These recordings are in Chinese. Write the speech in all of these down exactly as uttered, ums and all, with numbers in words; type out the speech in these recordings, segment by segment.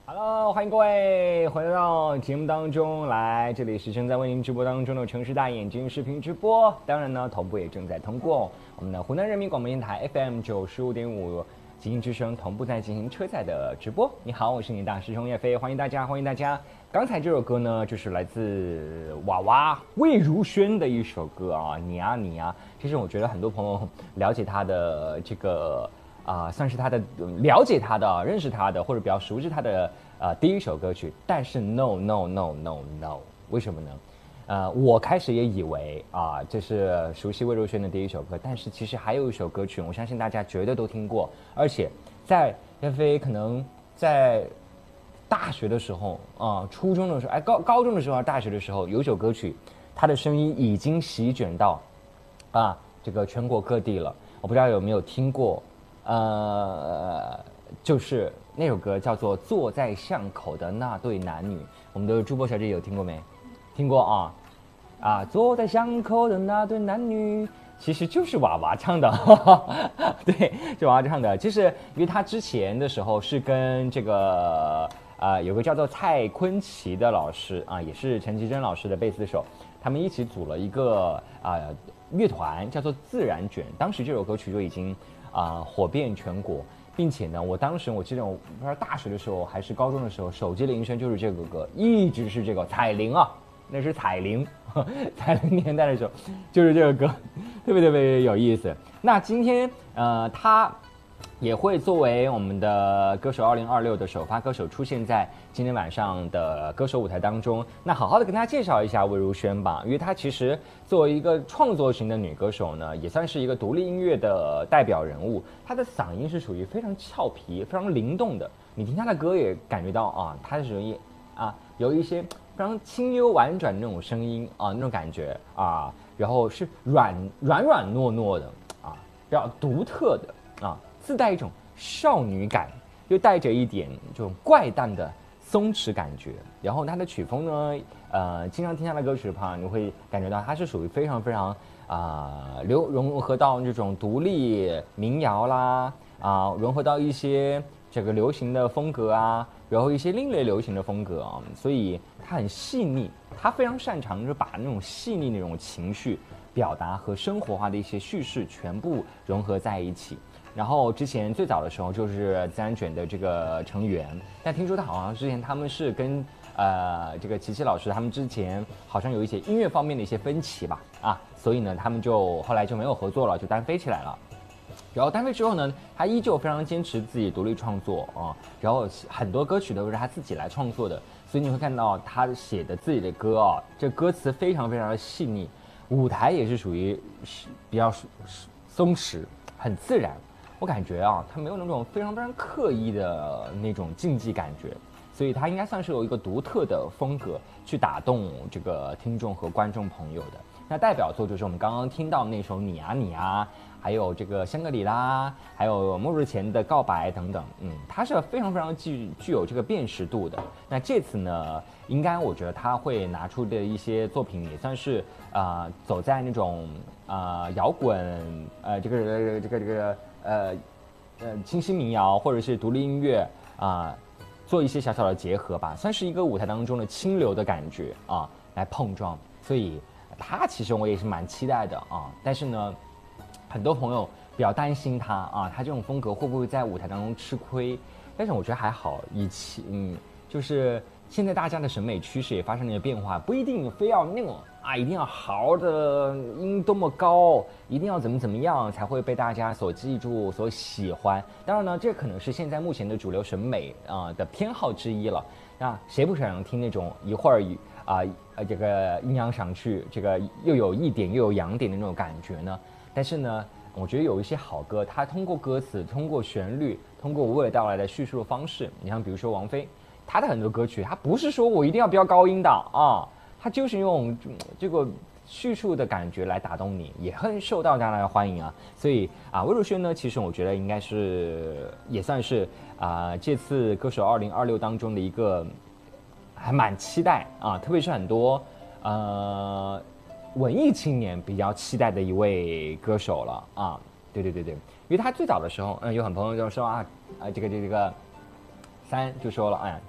Hello，欢迎各位回到节目当中来，这里是正在为您直播当中的城市大眼睛视频直播，当然呢，同步也正在通过我们的湖南人民广播电台 F M 九十五点五极音之声同步在进行车载的直播。你好，我是你大师兄叶飞，欢迎大家，欢迎大家。刚才这首歌呢，就是来自娃娃魏如萱的一首歌啊，你啊你啊。其实我觉得很多朋友了解她的这个。啊、呃，算是他的了解他的、认识他的，或者比较熟知他的呃第一首歌曲。但是 no no no no no， 为什么呢？呃，我开始也以为啊、呃，这是熟悉魏如萱的第一首歌，但是其实还有一首歌曲，我相信大家绝对都听过，而且在叶飞可能在大学的时候啊、呃，初中的时候，哎高高中的时候，大学的时候，有一首歌曲，它的声音已经席卷到啊这个全国各地了。我不知道有没有听过。呃，就是那首歌叫做《坐在巷口的那对男女》，我们的主播小姐有听过没？听过啊啊！坐在巷口的那对男女，其实就是娃娃唱的，呵呵对，就娃娃唱的。就是因为他之前的时候是跟这个呃有个叫做蔡坤奇的老师啊，也是陈绮贞老师的贝斯手，他们一起组了一个啊、呃、乐团，叫做自然卷。当时这首歌曲就已经。啊、呃，火遍全国，并且呢，我当时我记得我不知道大学的时候还是高中的时候，手机铃声就是这个歌，一直是这个彩铃啊，那是彩铃，彩铃年代的时候就是这个歌，特别特别有意思。那今天呃，他也会作为我们的歌手二零二六的首发歌手出现在今天晚上的歌手舞台当中。那好好的跟大家介绍一下魏如萱吧，因为她其实作为一个创作型的女歌手呢，也算是一个独立音乐的代表人物。她的嗓音是属于非常俏皮、非常灵动的，你听她的歌也感觉到啊，她是属于啊有一些非常清幽婉转的那种声音啊，那种感觉啊，然后是软软软糯糯的啊，比较独特的啊。自带一种少女感，又带着一点这种怪诞的松弛感觉。然后它的曲风呢，呃，经常听它的歌曲的话，你会感觉到它是属于非常非常啊，流、呃、融合到这种独立民谣啦，啊、呃，融合到一些这个流行的风格啊，然后一些另类流行的风格啊，所以它很细腻，它非常擅长就是把那种细腻那种情绪表达和生活化的一些叙事全部融合在一起。然后之前最早的时候就是自然卷的这个成员，但听说他好像之前他们是跟呃这个琪琪老师他们之前好像有一些音乐方面的一些分歧吧，啊，所以呢他们就后来就没有合作了，就单飞起来了。然后单飞之后呢，他依旧非常坚持自己独立创作啊，然后很多歌曲都是他自己来创作的，所以你会看到他写的自己的歌啊，这歌词非常非常的细腻，舞台也是属于比较松弛，很自然。我感觉啊，他没有那种非常非常刻意的那种竞技感觉，所以他应该算是有一个独特的风格去打动这个听众和观众朋友的。那代表作就是我们刚刚听到那首《你啊你啊》，还有这个《香格里拉》，还有《末日前的告白》等等。嗯，它是非常非常具具有这个辨识度的。那这次呢，应该我觉得他会拿出的一些作品也算是啊、呃，走在那种啊、呃、摇滚呃这个这个这个。呃，呃，清新民谣或者是独立音乐啊、呃，做一些小小的结合吧，算是一个舞台当中的清流的感觉啊，来碰撞。所以他其实我也是蛮期待的啊，但是呢，很多朋友比较担心他啊，他这种风格会不会在舞台当中吃亏？但是我觉得还好，以其嗯，就是现在大家的审美趋势也发生了变化，不一定非要那种。啊，一定要嚎的音多么高，一定要怎么怎么样才会被大家所记住、所喜欢。当然呢，这可能是现在目前的主流审美啊、呃、的偏好之一了。那谁不想听那种一会儿啊呃这个阴阳上去，这个又有一点又有阳点的那种感觉呢？但是呢，我觉得有一些好歌，它通过歌词、通过旋律、通过娓娓道来的叙述的方式，你像比如说王菲，她的很多歌曲，她不是说我一定要飙高音的啊。他就是用这个叙述的感觉来打动你，也很受到大家的欢迎啊。所以啊，魏如萱呢，其实我觉得应该是也算是啊这次歌手二零二六当中的一个还蛮期待啊，特别是很多呃文艺青年比较期待的一位歌手了啊。对对对对，因为他最早的时候，嗯，有很多朋友就说啊啊这个这个三就说了，哎呀。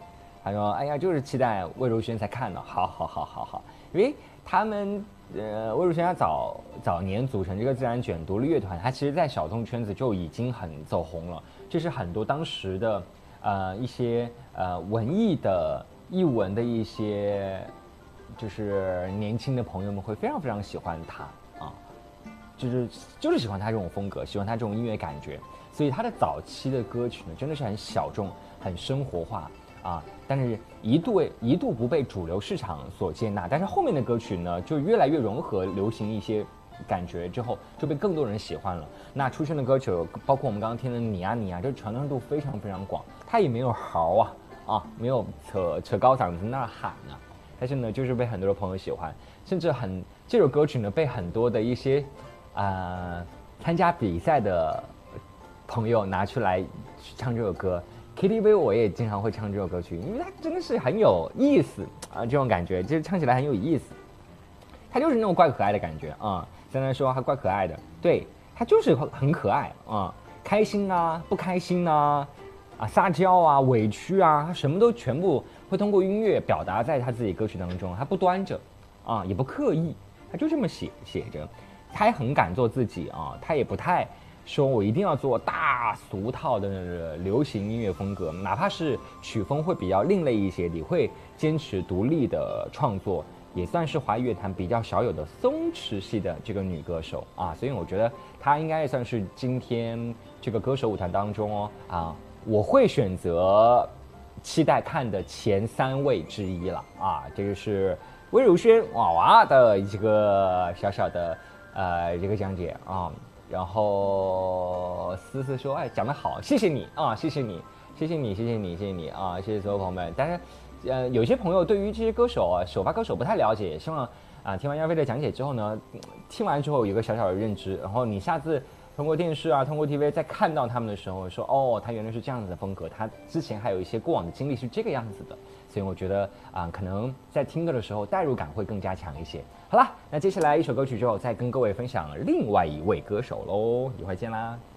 他说：“哎呀，就是期待魏如萱才看呢。”好好好好好，因为他们呃，魏如萱她早早年组成这个自然卷独立乐团，她其实在小众圈子就已经很走红了。这是很多当时的呃一些呃文艺的艺文的一些就是年轻的朋友们会非常非常喜欢她啊，就是就是喜欢她这种风格，喜欢她这种音乐感觉。所以她的早期的歌曲呢，真的是很小众、很生活化。啊，但是一度一度不被主流市场所接纳，但是后面的歌曲呢，就越来越融合流行一些感觉之后，就被更多人喜欢了。那出现的歌曲，包括我们刚刚听的《你啊你啊》，这传唱度非常非常广，它也没有嚎啊啊，没有扯扯高嗓子那儿喊啊，但是呢，就是被很多的朋友喜欢，甚至很这首歌曲呢，被很多的一些啊、呃、参加比赛的朋友拿出来唱这首歌。K T V 我也经常会唱这首歌曲，因为它真的是很有意思啊，这种感觉就是唱起来很有意思。它就是那种怪可爱的感觉啊。虽然说它怪可爱的，对，它就是很可爱啊，开心啊，不开心啊，啊撒娇啊，委屈啊，它什么都全部会通过音乐表达在他自己歌曲当中，他不端着啊，也不刻意，他就这么写写着，他也很敢做自己啊，他也不太。说我一定要做大俗套的流行音乐风格，哪怕是曲风会比较另类一些，你会坚持独立的创作，也算是华语乐坛比较少有的松弛系的这个女歌手啊，所以我觉得她应该也算是今天这个歌手舞团当中哦啊，我会选择期待看的前三位之一了啊，这个是魏如萱娃娃的一个小小的呃这个讲解啊。然后思思说：“哎，讲得好，谢谢你啊，谢谢你，谢谢你，谢谢你，谢谢你啊，谢谢所有朋友们。但是，呃，有些朋友对于这些歌手啊，首发歌手不太了解，希望啊，听完亚飞的讲解之后呢，听完之后有个小小的认知，然后你下次通过电视啊，通过 T V 再看到他们的时候，说哦，他原来是这样子的风格，他之前还有一些过往的经历是这个样子的。”所以我觉得啊，可能在听歌的时候代入感会更加强一些。好啦，那接下来一首歌曲之后，再跟各位分享另外一位歌手喽，一会儿见啦。